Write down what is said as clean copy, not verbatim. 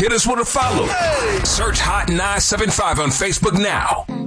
Hit us with a follow. Search Hot 975 on Facebook now.